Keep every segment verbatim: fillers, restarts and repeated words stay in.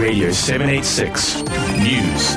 Radio seven eighty-six News.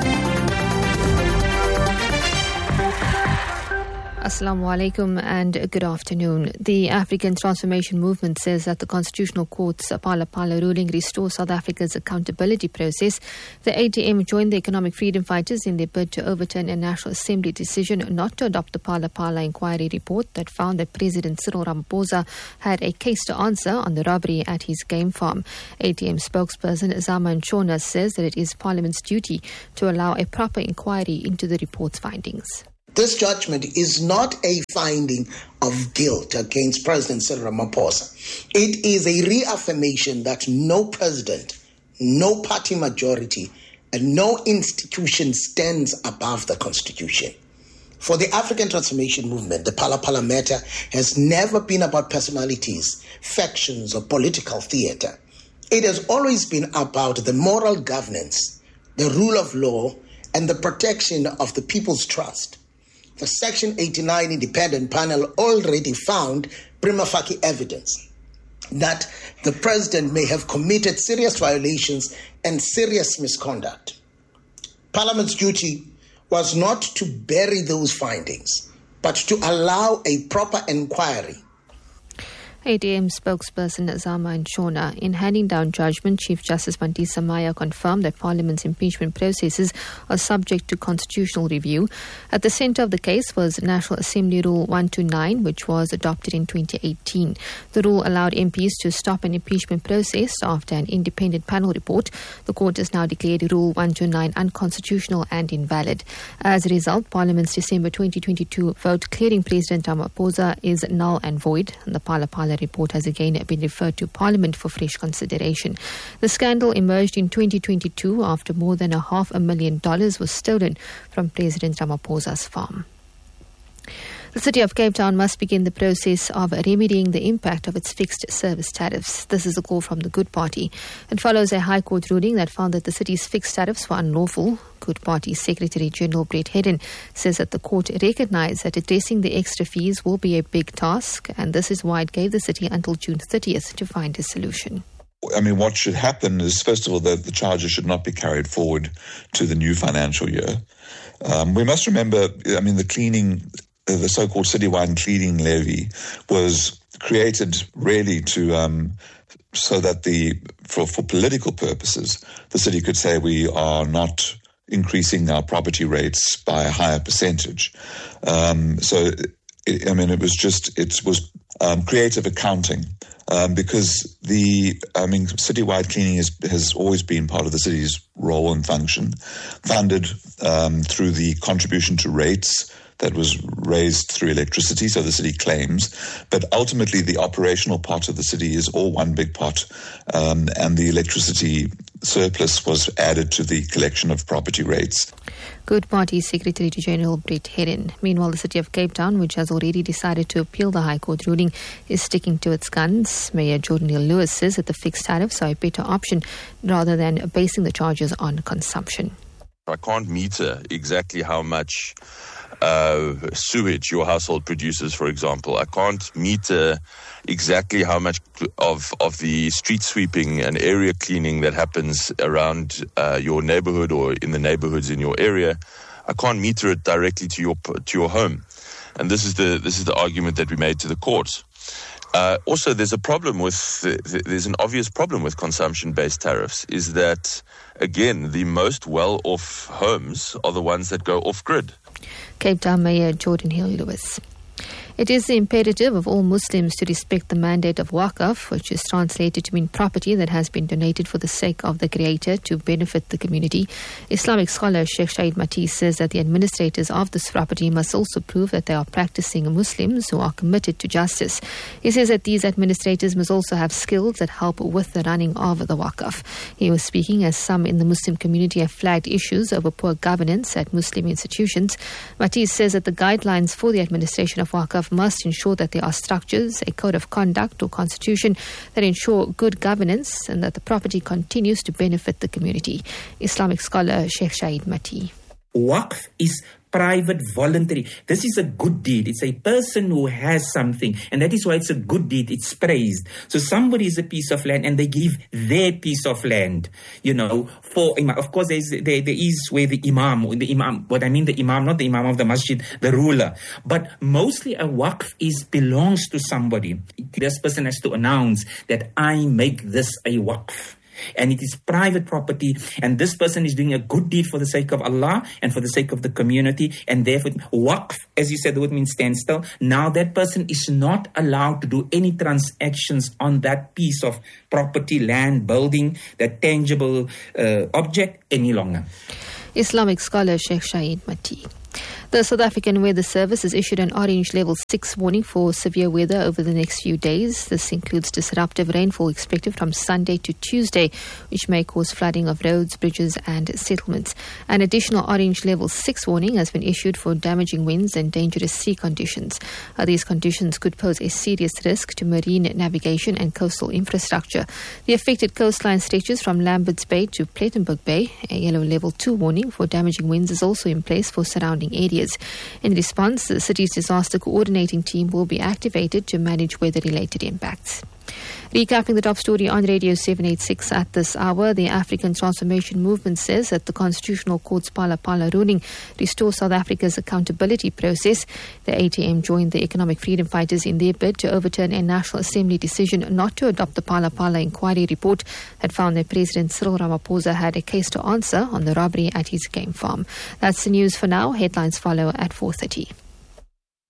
Assalamu alaikum and good afternoon. The African Transformation Movement says that the Constitutional Court's Phala Phala ruling restores South Africa's accountability process. The A T M joined the economic freedom fighters in their bid to overturn a National Assembly decision not to adopt the Phala Phala inquiry report that found that President Cyril Ramaphosa had a case to answer on the robbery at his game farm. A T M spokesperson Zama Nshona says that it is Parliament's duty to allow a proper inquiry into the report's findings. This judgment is not a finding of guilt against President Cyril Ramaphosa. It is a reaffirmation that no president, no party majority, and no institution stands above the Constitution. For the African Transformation Movement, the Phala Phala matter has never been about personalities, factions, or political theatre. It has always been about the moral governance, the rule of law, and the protection of the people's trust. The Section eighty-nine Independent Panel already found prima facie evidence that the president may have committed serious violations and serious misconduct. Parliament's duty was not to bury those findings, but to allow a proper inquiry. A T M spokesperson Zama Nshona, in handing down judgment, Chief Justice Mandisa Maya confirmed that Parliament's impeachment processes are subject to constitutional review. At the centre of the case was National Assembly Rule one twenty-nine, which was adopted in twenty eighteen. The rule allowed M Ps to stop an impeachment process after an independent panel report. The court has now declared Rule one twenty-nine unconstitutional and invalid. As a result, Parliament's December twenty twenty-two vote clearing President Ramaphosa is null and void, and the Phala Phala report has again been referred to Parliament for fresh consideration. The scandal emerged in twenty twenty-two after more than a half a million dollars was stolen from President Ramaphosa's farm. The City of Cape Town must begin the process of remedying the impact of its fixed service tariffs. This is a call from the Good Party. It follows a High Court ruling that found that the city's fixed tariffs were unlawful. Good Party Secretary General Brett Hedden says that the court recognised that addressing the extra fees will be a big task, and this is why it gave the city until June thirtieth to find a solution. I mean, what should happen is, first of all, that the charges should not be carried forward to the new financial year. Um, we must remember, I mean, the cleaning... the so-called citywide cleaning levy was created really to um, so that the for, for political purposes, the city could say we are not increasing our property rates by a higher percentage. Um, so, it, I mean, it was just, it was um, creative accounting. Um, because the, I mean, citywide cleaning is, has always been part of the city's role and function, funded um, through the contribution to rates that was raised through electricity, so the city claims. But ultimately, the operational part of the city is all one big pot, um, and the electricity surplus was added to the collection of property rates. Good Party Secretary General Brett Hedden. Meanwhile, the City of Cape Town, which has already decided to appeal the High Court ruling, is sticking to its guns. Mayor Jordan Hill-Lewis says that the fixed tariffs are a better option rather than basing the charges on consumption. I can't meter exactly how much uh, sewage your household produces, for example. I can't meter exactly how much of, of the street sweeping and area cleaning that happens around uh, your neighborhood or in the neighborhoods in your area. I can't meter it directly to your to your home. And this is the this is the argument that we made to the courts. Uh, also, there's a problem with, there's an obvious problem with consumption-based tariffs, is that, again, the most well-off homes are the ones that go off-grid. Cape Town Mayor Jordan Hill-Lewis. It is the imperative of all Muslims to respect the mandate of Waqf, which is translated to mean property that has been donated for the sake of the Creator to benefit the community. Islamic scholar Sheikh Shaid Mati says that the administrators of this property must also prove that they are practicing Muslims who are committed to justice. He says that these administrators must also have skills that help with the running of the Waqf. He was speaking as some in the Muslim community have flagged issues over poor governance at Muslim institutions. Mati says that the guidelines for the administration of Waqf must ensure that there are structures, a code of conduct or constitution that ensure good governance and that the property continues to benefit the community. Islamic scholar Sheikh Shaid Mati. Waqf is private, voluntary. This is a good deed. It's a person who has something, and that is why it's a good deed. It's praised. So somebody is a piece of land, and they give their piece of land, you know, for imam. Of course, there is, there, there is where the imam, the imam, what I mean the imam, not the imam of the masjid, the ruler, but mostly a waqf is belongs to somebody. This person has to announce that I make this a waqf. And it is private property, and this person is doing a good deed for the sake of Allah and for the sake of the community, and therefore waqf, as you said, the word means standstill. Now that person is not allowed to do any transactions on that piece of property, land, building, that tangible uh, object any longer. Islamic scholar Sheikh Shahid Mati. The South African Weather Service has issued an orange level six warning for severe weather over the next few days. This includes disruptive rainfall expected from Sunday to Tuesday, which may cause flooding of roads, bridges and settlements. An additional orange level six warning has been issued for damaging winds and dangerous sea conditions. Uh, these conditions could pose a serious risk to marine navigation and coastal infrastructure. The affected coastline stretches from Lambert's Bay to Plettenberg Bay. A yellow level two warning for damaging winds is also in place for surrounding areas. In response, the city's disaster coordinating team will be activated to manage weather-related impacts. Recapping the top story on Radio seven eighty-six at this hour, the African Transformation Movement says that the Constitutional Court's Phala Phala ruling restores South Africa's accountability process. The A T M joined the economic freedom fighters in their bid to overturn a National Assembly decision not to adopt the Phala Phala inquiry report that found that President Cyril Ramaphosa had a case to answer on the robbery at his game farm. That's the news for now. Headlines follow at four thirty.